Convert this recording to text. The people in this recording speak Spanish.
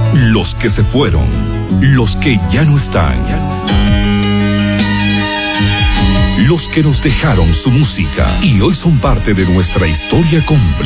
los que se fueron, los que ya no están, los que nos dejaron su música y hoy son parte de nuestra historia completa.